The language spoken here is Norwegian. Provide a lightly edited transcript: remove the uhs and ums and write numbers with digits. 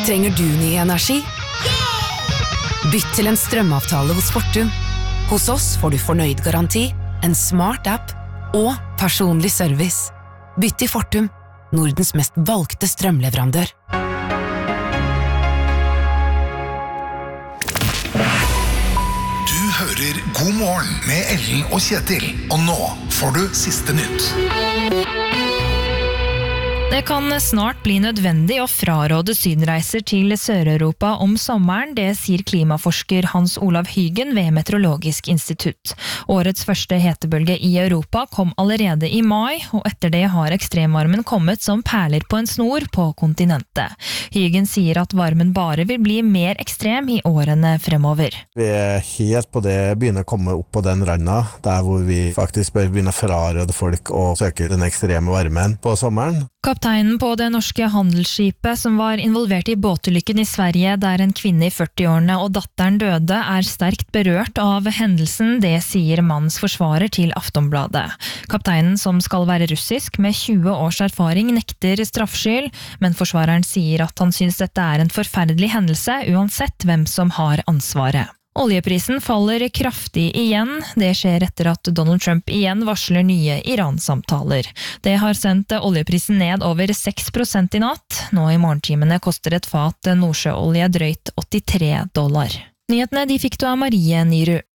Trenger du ny energi? Bytt til en strømavtale hos Fortum. Hos oss får du fornøyd garanti, en smart app og personlig service. Bytt til Fortum, Nordens mest valgte strømleverandør. Du hører God morgen med Ellen og Kjetil, og nå får du siste nytt. Det kan snart bli nødvendig å fraråde sydreiser til Sør-Europa om sommeren, det sier klimaforsker Hans Olav Hygen ved Meteorologisk institutt. Årets første hetebølge i Europa kom allerede i mai, og etter det har ekstremvarmen kommet som perler på en snor på kontinentet. Hygen sier at varmen bare vil bli mer ekstrem i årene fremover. Vi helt på det begynner å komme opp på den randa, der hvor vi faktisk bør begynne å fraråde folk å søke den ekstreme varmen på sommeren. Kapteinen på det norske handelsskipet som var involvert i båtulykken i Sverige der en kvinne i 40-årene og datteren døde er sterkt berørt av hendelsen, det sier mannens forsvarer til Aftonbladet. Kapteinen som skal være russisk med 20 års erfaring nekter straffskyld, men forsvareren sier at han synes dette er en forferdelig hendelse uansett hvem som har ansvaret. Oljeprisen faller kraftig igjen. Det skjer etter at Donald Trump igjen varsler nye Iran-samtaler. Det har sendt oljeprisen ned over 6% i natt. Nå i morgentimene koster et fat nordsjøolje drøyt $83. Nyhetene de fikk du av Marie Nyrud.